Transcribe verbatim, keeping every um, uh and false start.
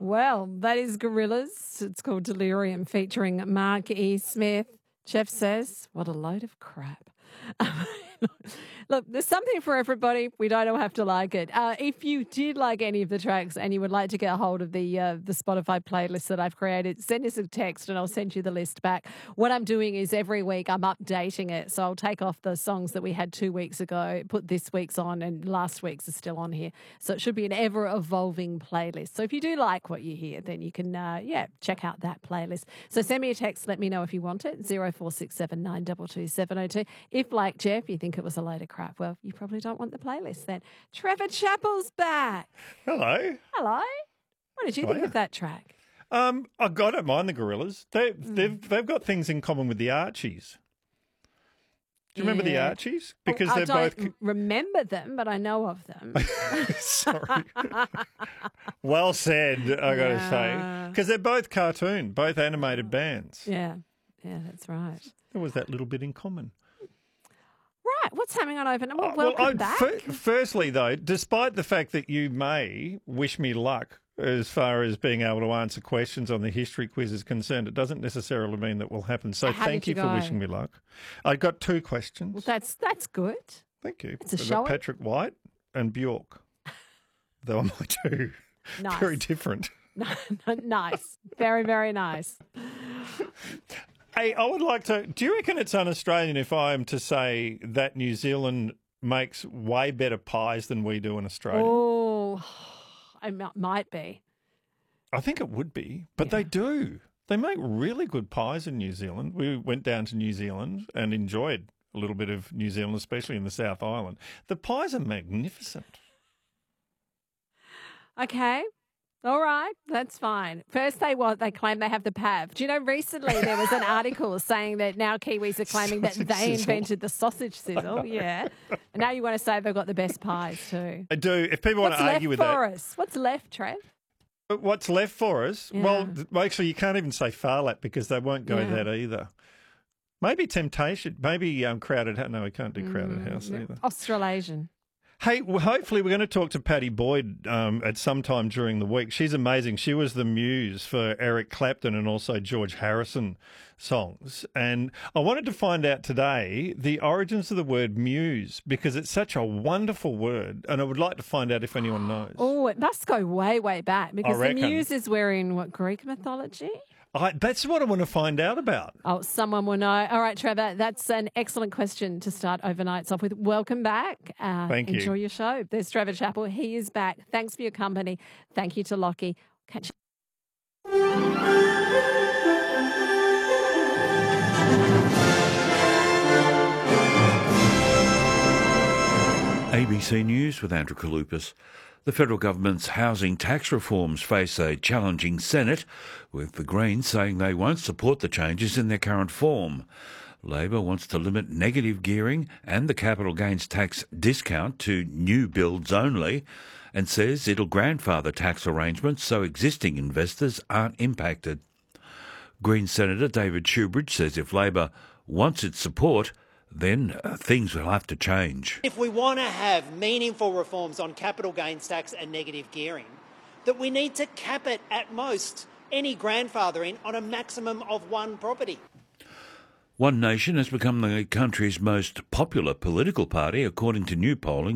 Well, that is Gorillaz. It's called Delirium, featuring Mark E. Smith. Jeff says, what a load of crap. Look, there's something for everybody. We don't all have to like it. Uh, if you did like any of the tracks and you would like to get a hold of the uh, the Spotify playlist that I've created, send us a text and I'll send you the list back. What I'm doing is every week I'm updating it. So I'll take off the songs that we had two weeks ago, put this week's on, and last week's is still on here. So it should be an ever-evolving playlist. So if you do like what you hear, then you can, uh, yeah, check out that playlist. So send me a text. Let me know if you want it. zero four six seven nine two two seven oh two. If, like Jeff, you think it was a load of crap, well, you probably don't want the playlist then. Trevor Chappell's back. Hello. Hello. What did you Oh, think yeah. of that track? Um, I I don't mind the Gorillaz. They, Mm. they've they've got things in common with the Archies. Do you remember the Yeah. Archies? Because Oh, I they're don't both. m- remember them, but I know of them. Sorry. Well said, I got to say. Yeah. Because they're both cartoon, both animated bands. yeah, yeah, that's right. There was that little bit in common. Right, what's happening on Open? Well, Oh, welcome I- back. fir- firstly, though, despite the fact that you may wish me luck as far as being able to answer questions on the history quiz is concerned, it doesn't necessarily mean that will happen. So How thank did you you for go? wishing me luck. I got two questions. Well, that's that's good. Thank you. It's a I got showing. Patrick White and Bjork. They were my two. Nice. Very different. Nice. Very, very nice. Hey, I would like to. Do you reckon it's un-Australian if I am to say that New Zealand makes way better pies than we do in Australia? Oh, I m- might be. I think it would be, but they do. They make really good pies in New Zealand. We went down to New Zealand and enjoyed a little bit of New Zealand, especially in the South Island. The pies are magnificent. Okay. All right, that's fine. First, they what they claim they have the P A V. Do you know recently there was an article saying that now Kiwis are claiming that Sausage they sizzle. invented the sausage sizzle? Yeah, and now you want to say they've got the best pies too. I do. If people want What's to left argue with for that, us? What's left, Trev? but what's left for us? Yeah. Well, th- well, actually, you can't even say Farlap because they won't go Yeah. that either. Maybe Temptation. Maybe um, Crowded House. No, we can't do Crowded Mm, House either. Australasian. Hey, well, hopefully we're going to talk to Patty Boyd um, at some time during the week. She's amazing. She was the muse for Eric Clapton and also George Harrison songs. And I wanted to find out today the origins of the word muse because it's such a wonderful word. And I would like to find out if anyone knows. Oh, it must go way, way back because the reckon. Muse is wearing what, Greek mythology? I, that's what I want to find out about. Oh, someone will know. All right, Trevor, that's an excellent question to start overnights off with. Welcome back. Uh, Thank you. Enjoy your show. There's Trevor Chappell. He is back. Thanks for your company. Thank you to Lockie. Catch A B C News with Andrew Kalupas. The federal government's housing tax reforms face a challenging Senate, with the Greens saying they won't support the changes in their current form. Labor wants to limit negative gearing and the capital gains tax discount to new builds only, and says it'll grandfather tax arrangements so existing investors aren't impacted. Green Senator David Shoebridge says if Labor wants its support, then uh, things will have to change. If we want to have meaningful reforms on capital gains tax and negative gearing, that we need to cap it at most, any grandfathering, on a maximum of one property. One Nation has become the country's most popular political party, according to new polling